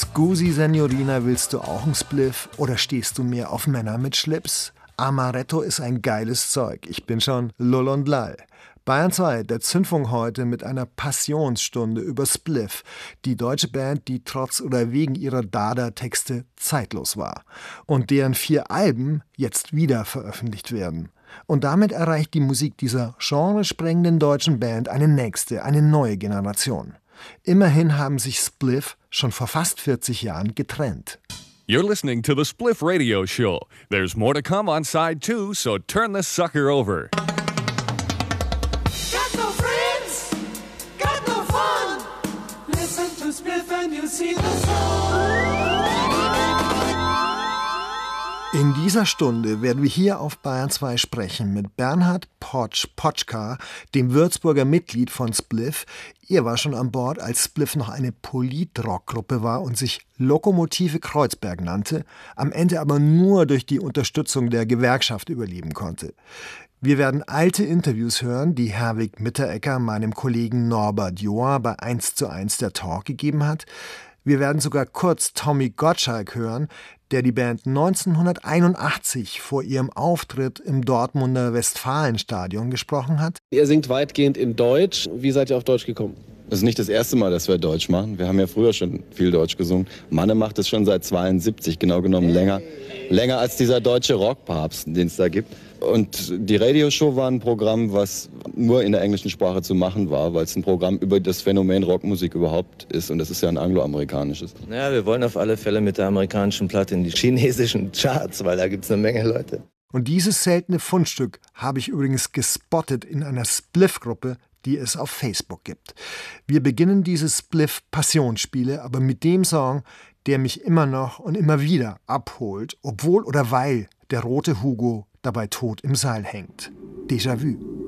Scusi, Signorina, willst du auch einen Spliff oder stehst du mehr auf Männer mit Schlips? Amaretto ist ein geiles Zeug. Ich bin schon lull und lall. Bayern 2, der Zündfunk heute mit einer Passionsstunde über Spliff, die deutsche Band, die trotz oder wegen ihrer Dada-Texte zeitlos war und deren 4 Alben jetzt wieder veröffentlicht werden. Und damit erreicht die Musik dieser genresprengenden deutschen Band eine nächste, eine neue Generation. Immerhin haben sich Spliff schon vor fast 40 Jahren getrennt. You're listening to the Spliff Radio Show. There's more to come on side 2, so turn this sucker over. Got no friends, got no fun. Listen to Spliff and you'll see the sun. In dieser Stunde werden wir hier auf Bayern 2 sprechen mit Bernhard Potschka, dem Würzburger Mitglied von Spliff. Er war schon an Bord, als Spliff noch eine Polit-Rock-Gruppe war und sich Lokomotive Kreuzberg nannte, am Ende aber nur durch die Unterstützung der Gewerkschaft überleben konnte. Wir werden alte Interviews hören, die Herwig Mitteregger meinem Kollegen Norbert Joa bei 1:1 der Talk gegeben hat. Wir werden sogar kurz Tommy Gottschalk hören, der die Band 1981 vor ihrem Auftritt im Dortmunder Westfalenstadion gesprochen hat. Ihr singt weitgehend in Deutsch. Wie seid ihr auf Deutsch gekommen? Das ist nicht das erste Mal, dass wir Deutsch machen. Wir haben ja früher schon viel Deutsch gesungen. Manne macht es schon seit 72, genau genommen länger als dieser deutsche Rockpapst, den es da gibt. Und die Radioshow war ein Programm, was nur in der englischen Sprache zu machen war, weil es ein Programm über das Phänomen Rockmusik überhaupt ist. Und das ist ja ein angloamerikanisches. Ja, wir wollen auf alle Fälle mit der amerikanischen Platte in die chinesischen Charts, weil da gibt es eine Menge Leute. Und dieses seltene Fundstück habe ich übrigens gespottet in einer Spliff-Gruppe, die es auf Facebook gibt. Wir beginnen diese Spliff-Passionsspiele aber mit dem Song, der mich immer noch und immer wieder abholt, obwohl oder weil der rote Hugo dabei tot im Seil hängt. Déjà-vu.